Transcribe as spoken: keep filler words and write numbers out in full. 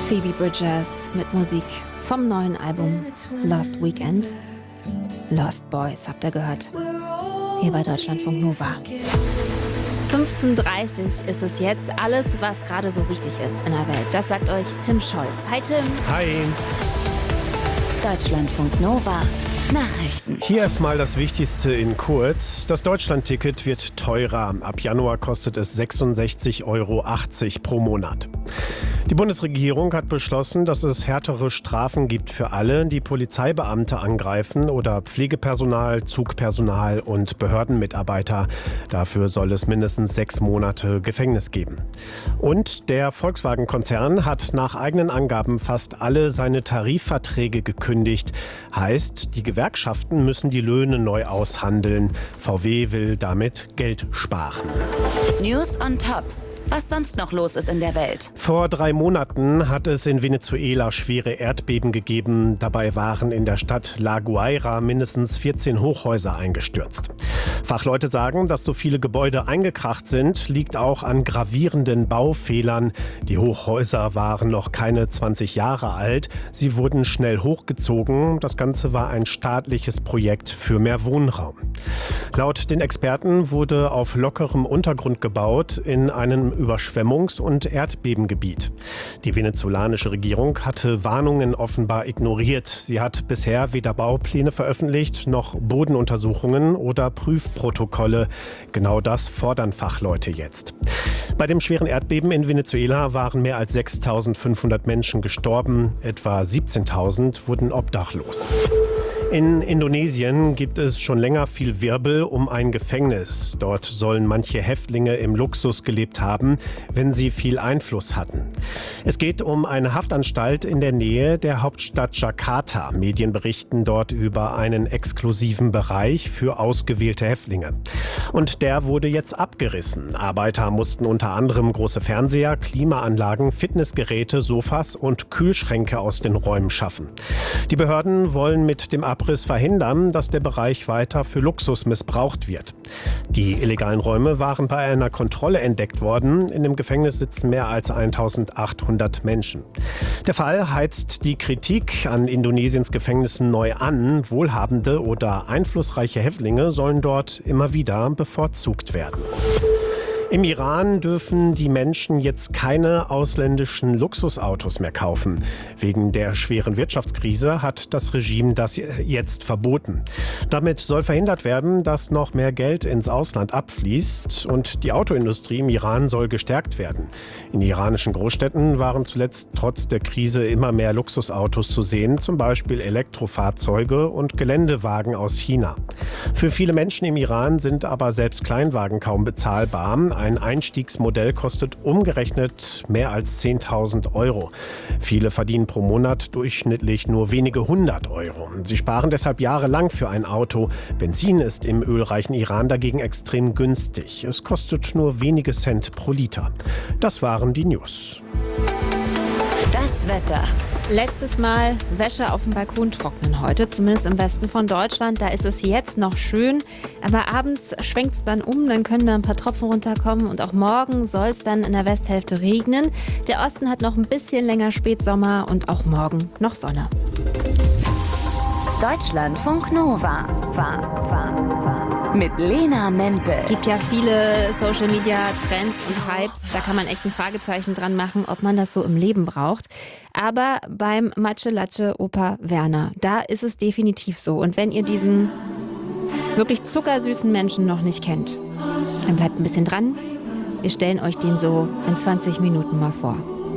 Phoebe Bridgers mit Musik vom neuen Album Lost Weekend. Lost Boys habt ihr gehört. Hier bei Deutschlandfunk Nova. fünfzehn Uhr dreißig ist es jetzt. Alles, was gerade so wichtig ist in der Welt. Das sagt euch Tim Scholz. Hi Tim. Hi. Deutschlandfunk Nova. Nachrichten. Hier erstmal das Wichtigste in kurz. Das Deutschlandticket wird teurer. Ab Januar kostet es sechsundsechzig Euro achtzig pro Monat. Die Bundesregierung hat beschlossen, dass es härtere Strafen gibt für alle, die Polizeibeamte angreifen oder Pflegepersonal, Zugpersonal und Behördenmitarbeiter. Dafür soll es mindestens sechs Monate Gefängnis geben. Und der Volkswagen-Konzern hat nach eigenen Angaben fast alle seine Tarifverträge gekündigt. Heißt, die Gewerkschaften müssen die Löhne neu aushandeln. V W will damit Geld sparen. News on top. Was sonst noch los ist in der Welt. Vor drei Monaten hat es in Venezuela schwere Erdbeben gegeben. Dabei waren in der Stadt La Guaira mindestens vierzehn Hochhäuser eingestürzt. Fachleute sagen, dass so viele Gebäude eingekracht sind, liegt auch an gravierenden Baufehlern. Die Hochhäuser waren noch keine zwanzig Jahre alt. Sie wurden schnell hochgezogen. Das Ganze war ein staatliches Projekt für mehr Wohnraum. Laut den Experten wurde auf lockerem Untergrund gebaut in einem Überschwemmungs- und Erdbebengebiet. Die venezolanische Regierung hatte Warnungen offenbar ignoriert. Sie hat bisher weder Baupläne veröffentlicht, noch Bodenuntersuchungen oder Prüfprotokolle. Genau das fordern Fachleute jetzt. Bei dem schweren Erdbeben in Venezuela waren mehr als sechstausendfünfhundert Menschen gestorben. Etwa siebzehntausend wurden obdachlos. In Indonesien gibt es schon länger viel Wirbel um ein Gefängnis. Dort sollen manche Häftlinge im Luxus gelebt haben, wenn sie viel Einfluss hatten. Es geht um eine Haftanstalt in der Nähe der Hauptstadt Jakarta. Medien berichten dort über einen exklusiven Bereich für ausgewählte Häftlinge. Und der wurde jetzt abgerissen. Arbeiter mussten unter anderem große Fernseher, Klimaanlagen, Fitnessgeräte, Sofas und Kühlschränke aus den Räumen schaffen. Die Behörden wollen mit dem Abriss verhindern, dass der Bereich weiter für Luxus missbraucht wird. Die illegalen Räume waren bei einer Kontrolle entdeckt worden. In dem Gefängnis sitzen mehr als eintausendachthundert Menschen. Der Fall heizt die Kritik an Indonesiens Gefängnissen neu an. Wohlhabende oder einflussreiche Häftlinge sollen dort immer wieder bevorzugt werden. Im Iran dürfen die Menschen jetzt keine ausländischen Luxusautos mehr kaufen. Wegen der schweren Wirtschaftskrise hat das Regime das jetzt verboten. Damit soll verhindert werden, dass noch mehr Geld ins Ausland abfließt, und die Autoindustrie im Iran soll gestärkt werden. In iranischen Großstädten waren zuletzt trotz der Krise immer mehr Luxusautos zu sehen, zum Beispiel Elektrofahrzeuge und Geländewagen aus China. Für viele Menschen im Iran sind aber selbst Kleinwagen kaum bezahlbar. Ein Einstiegsmodell kostet umgerechnet mehr als zehntausend Euro. Viele verdienen pro Monat durchschnittlich nur wenige hundert Euro. Sie sparen deshalb jahrelang für ein Auto. Benzin ist im ölreichen Iran dagegen extrem günstig. Es kostet nur wenige Cent pro Liter. Das waren die News. Das Wetter. Letztes Mal Wäsche auf dem Balkon trocknen heute, zumindest im Westen von Deutschland. Da ist es jetzt noch schön, aber abends schwenkt es dann um, dann können da ein paar Tropfen runterkommen, und auch morgen soll es dann in der Westhälfte regnen. Der Osten hat noch ein bisschen länger Spätsommer und auch morgen noch Sonne. Deutschlandfunk Nova. Mit Lena Mempel. Es gibt ja viele Social-Media-Trends und Hypes. Da kann man echt ein Fragezeichen dran machen, ob man das so im Leben braucht. Aber beim Matschelatsche-Opa Werner, da ist es definitiv so. Und wenn ihr diesen wirklich zuckersüßen Menschen noch nicht kennt, dann bleibt ein bisschen dran. Wir stellen euch den so in zwanzig Minuten mal vor.